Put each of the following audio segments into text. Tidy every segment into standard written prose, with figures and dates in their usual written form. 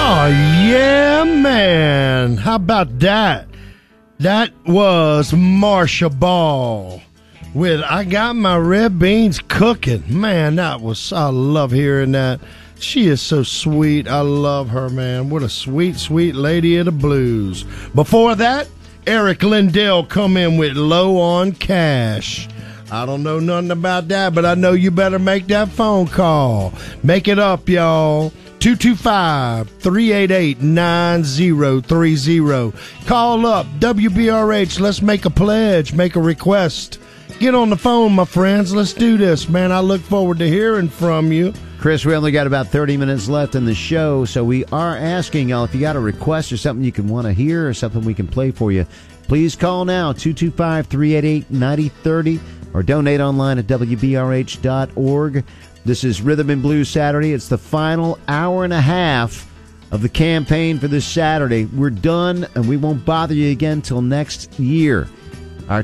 Oh, yeah, man. How about that? That was Marsha Ball with I Got My Red Beans Cooking. Man, I love hearing that. She is so sweet. I love her, man. What a sweet, sweet lady of the blues. Before that, Eric Lindell come in with Low on Cash. I don't know nothing about that, but I know you better make that phone call. Make it up, y'all. 225-388-9030. Call up, WBRH. Let's make a pledge, make a request. Get on the phone, my friends. Let's do this, man. I look forward to hearing from you. Chris, we only got about 30 minutes left in the show, so we are asking y'all if you got a request or something you can want to hear or something we can play for you. Please call now, 225-388-9030, or donate online at WBRH.org. This is Rhythm and Blues Saturday. It's the final hour and a half of the campaign for this Saturday. We're done, and we won't bother you again till next year. Our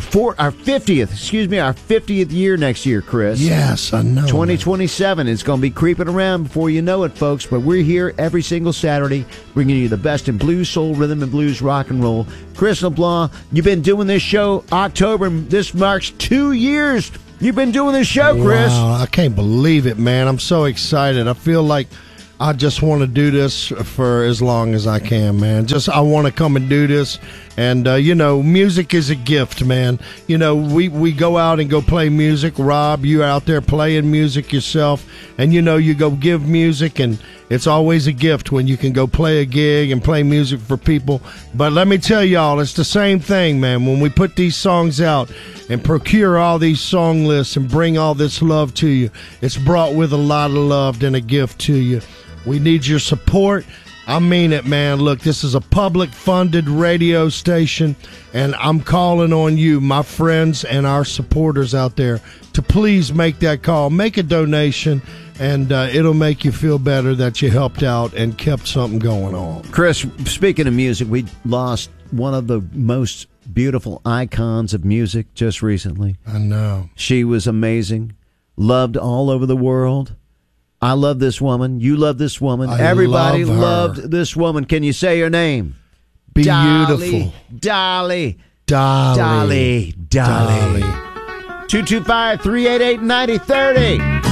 50th year next year, Chris. Yes, I know. 2027 is going to be creeping around before you know it, folks. But we're here every single Saturday, bringing you the best in blues, soul, rhythm, and blues, rock and roll. Chris LeBlanc, you've been doing this show October, and this marks 2 years. You've been doing this show, Chris. Wow, I can't believe it, man. I'm so excited. I feel like I just want to do this for as long as I can, man. I want to come and do this. And, music is a gift, man. We go out and go play music. Rob, you're out there playing music yourself. And, you go give music, and it's always a gift when you can go play a gig and play music for people. But let me tell y'all, it's the same thing, man. When we put these songs out and procure all these song lists and bring all this love to you, it's brought with a lot of love and a gift to you. We need your support. I mean it, man. Look, this is a public-funded radio station, and I'm calling on you, my friends and our supporters out there, to please make that call. Make a donation, and it'll make you feel better that you helped out and kept something going on. Chris, speaking of music, we lost one of the most beautiful icons of music just recently. I know. She was amazing, loved all over the world. I love this woman. You love this woman. Everybody loved this woman. Can you say her name? Beautiful. Dolly. 225-388-9030.